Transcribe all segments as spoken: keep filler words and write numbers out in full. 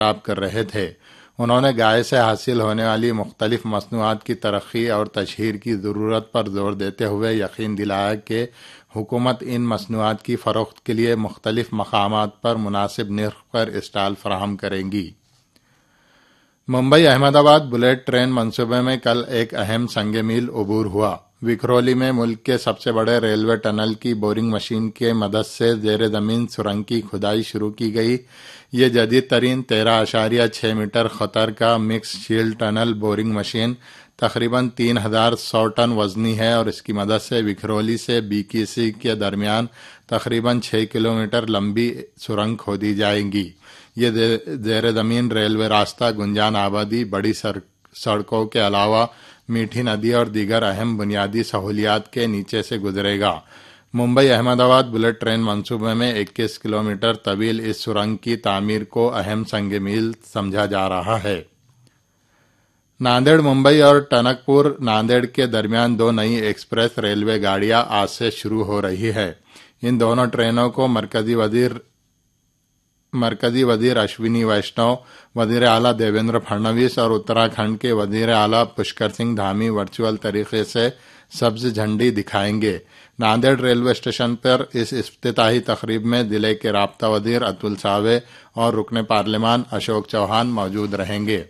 خراب کر رہے تھے۔ انہوں نے گائے سے حاصل ہونے والی مختلف مصنوعات کی ترقی اور تشہیر کی ضرورت پر زور دیتے ہوئے یقین دلایا کہ حکومت ان مصنوعات کی فروخت کے لیے مختلف مقامات پر مناسب نرخ پر اسٹال فراہم کرے گی۔ ممبئی احمد آباد بلیٹ ٹرین منصوبے میں کل ایک اہم سنگ میل عبور ہوا۔ وکھرولی میں ملک کے سب سے بڑے ریلوے ٹنل کی بورنگ مشین کے مدد سے زیر زمین سرنگ کی کھدائی شروع کی گئی۔ یہ جدید ترین تیرہ اشاریہ چھ میٹر قطر کا mix shell tunnel boring machine تقریباً تین ہزار سو ٹن وزنی ہے اور اس کی مدد سے وکھرولی سے بی کی سی کے درمیان تقریباً چھ کلومیٹر لمبی سرنگ کھودی جائے گی۔ یہ زیر زمین ریلوے راستہ گنجان آبادی، بڑی سڑکوں کے علاوہ میٹھی ندی اور دیگر اہم بنیادی سہولیات کے نیچے سے گزرے گا۔ ممبئی احمد آباد بلیٹ ٹرین منصوبے میں اکیس کلومیٹر طویل اس سرنگ کی تعمیر کو اہم سنگ میل سمجھا جا رہا ہے۔ ناندیڑ ممبئی اور ٹنک پور ناندیڑ کے درمیان دو نئی ایکسپریس ریلوے گاڑیاں آج سے شروع ہو رہی ہے۔ ان دونوں ٹرینوں کو مرکزی وزیر مرکزی وزیر اشونی ویشنو، وزیر اعلیٰ دیویندر پھڑنویس اور اتراکھنڈ کے وزیر اعلیٰ پشکر سنگھ دھامی ورچوئل طریقے سے سبز جھنڈی دکھائیں گے۔ ناندیڑ ریلوے اسٹیشن پر اس افتتاحی تقریب میں ضلع کے رابطہ وزیر اتل ساوے اور رکن پارلیمان اشوک چوہان موجود رہیں گے۔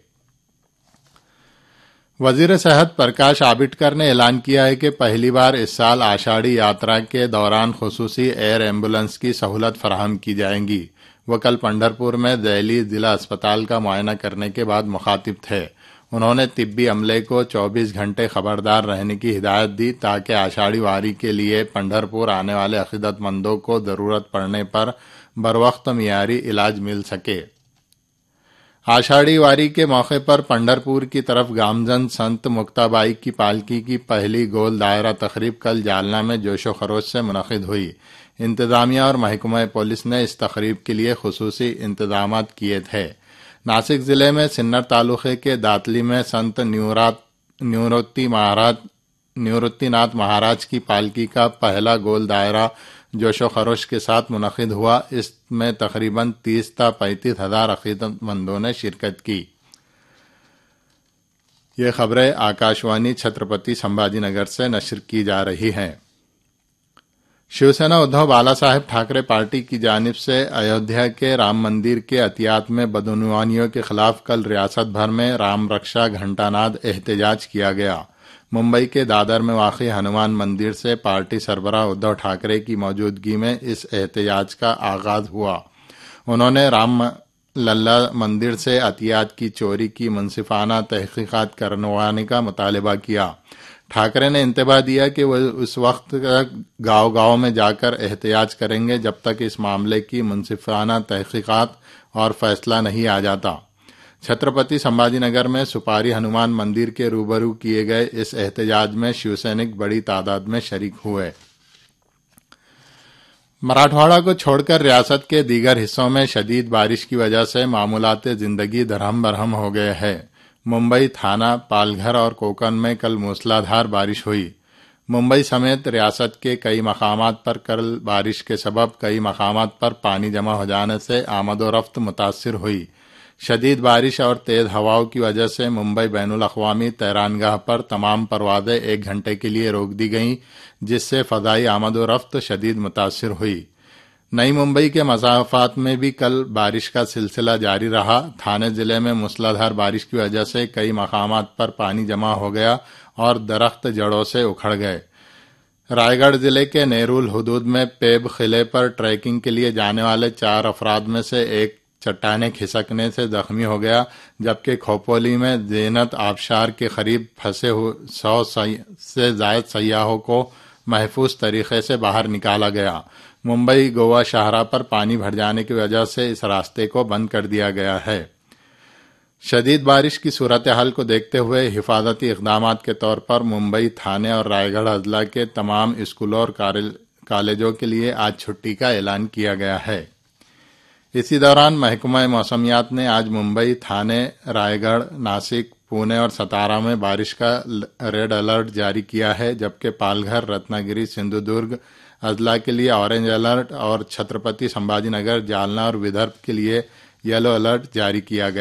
وزیر صحت پرکاش آبٹکر نے اعلان کیا ہے کہ پہلی بار اس سال آشاڑھی یاترا کے دوران خصوصی ایئر ایمبولینس کی سہولت فراہم کی جائے گی۔ وہ کل پنڈھرپور میں ذیلی ضلع اسپتال کا معائنہ کرنے کے بعد مخاطب تھے۔ انہوں نے طبی عملے کو چوبیس گھنٹے خبردار رہنے کی ہدایت دی تاکہ آشاڑھی واری کے لیے پنڈھرپور آنے والے عقیدت مندوں کو ضرورت پڑنے پر بروقت معیاری علاج مل سکے۔ آشاڑھی واری کے موقع پر پنڈھرپور کی طرف گامزن سنت مکتابائی کی پالکی کی پہلی گول دائرہ تقریب کل جالنہ میں جوش و خروش سے منعقد ہوئی۔ انتظامیہ اور محکمہ پولیس نے اس تقریب کے لیے خصوصی انتظامات کیے تھے۔ ناسک ضلع میں سنر تعلقے کے داتلی میں سنت نیوروتی مہاراج نیوروتی ناتھ مہاراج کی پالکی کا پہلا گول دائرہ جوش و خروش کے ساتھ منعقد ہوا۔ اس میں تقریباً تیس تا پینتیس ہزار عقیدت مندوں نے شرکت کی۔ یہ خبریں آکاشوانی چھترپتی سمبھاجی نگر سے نشر کی جا رہی ہیں۔ شیوسینا ادھو بالا صاحب ٹھاکرے پارٹی کی جانب سے ایودھیا کے رام مندر کے عطیات میں بدعنوانیوں کے خلاف کل ریاست بھر میں رام رکشا گھنٹا ناد احتجاج کیا گیا۔ ممبئی کے دادر میں واقع ہنومان مندر سے پارٹی سربراہ ادھو ٹھاکرے کی موجودگی میں اس احتجاج کا آغاز ہوا۔ انہوں نے رام للا مندر سے عطیات کی چوری کی منصفانہ تحقیقات کروانے کا مطالبہ کیا۔ ٹھاکرے نے انتباہ دیا کہ وہ اس وقت تک گاؤں گاؤں میں جا کر احتجاج کریں گے جب تک اس معاملے کی منصفانہ تحقیقات اور فیصلہ نہیں آ جاتا۔ چھترپتی سمبھاجی نگر میں سپاری ہنومان مندر کے روبرو کیے گئے اس احتجاج میں شیو سینک بڑی تعداد میں شریک ہوئے۔ مراٹھواڑہ کو چھوڑ کر ریاست کے دیگر حصوں میں شدید بارش کی وجہ سے معمولات زندگی درہم برہم ہو گئے ہیں۔ ممبئی، تھانہ، پال گھر اور کوکن میں کل موسلادھار بارش ہوئی۔ ممبئی سمیت ریاست کے کئی مقامات پر کل بارش کے سبب کئی مقامات پر پانی جمع ہو جانے سے آمد و رفت متاثر ہوئی۔ شدید بارش اور تیز ہواؤں کی وجہ سے ممبئی بین الاقوامی طیرانگاہ پر تمام پروازیں ایک گھنٹے کے لیے روک دی گئیں، جس سے فضائی آمد و رفت شدید متاثر ہوئی۔ نئی ممبئی کے مسافات میں بھی کل بارش کا سلسلہ جاری رہا۔ تھانے ضلع میں موسلادھار بارش کی وجہ سے کئی مقامات پر پانی جمع ہو گیا اور درخت جڑوں سے اکھڑ گئے۔ رائے گڑھ ضلع کے نیرول حدود میں پیب قلعے پر ٹریکنگ کے لیے جانے والے چار افراد میں سے ایک چٹانیں کھسکنے سے زخمی ہو گیا، جبکہ کھوپولی میں زینت آبشار کے قریب پھنسے ہوئے سو سے زائد سیاحوں کو محفوظ طریقے سے باہر نکالا گیا۔ ممبئی گوا شاہراہ پر پانی بھر جانے کی وجہ سے اس راستے کو بند کر دیا گیا ہے۔ شدید بارش کی صورتحال کو دیکھتے ہوئے حفاظتی اقدامات کے طور پر ممبئی، تھانے اور رائے گڑھ اضلاع کے تمام اسکولوں اور کالجوں کے لیے آج چھٹی کا اعلان کیا گیا ہے۔ اسی دوران محکمہ موسمیات نے آج ممبئی، تھانے، رائے گڑھ، ناسک، پونے اور ستارہ میں بارش کا ریڈ الرٹ جاری کیا ہے، جبکہ پال گھر، رتنا گری، سندھو درگ اضلاع کے لیے اورنج الرٹ اور چھترپتی سمبھاجی نگر، جالنا اور ودربھ کے لیے یلو الرٹ جاری کیا گیا